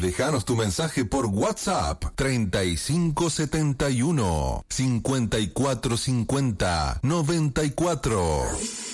Déjanos tu mensaje por WhatsApp 3571 5450 94.